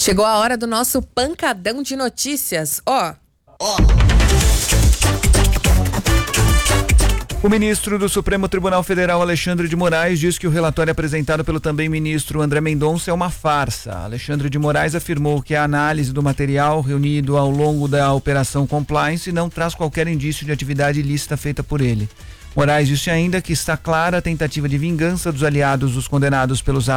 Chegou a hora do nosso pancadão de notícias. O ministro do Supremo Tribunal Federal, Alexandre de Moraes, diz que o relatório apresentado pelo também ministro André Mendonça é uma farsa. Alexandre de Moraes afirmou que a análise do material reunido ao longo da Operação Compliance não traz qualquer indício de atividade ilícita feita por ele. Moraes disse ainda que está clara a tentativa de vingança dos aliados dos condenados pelos atos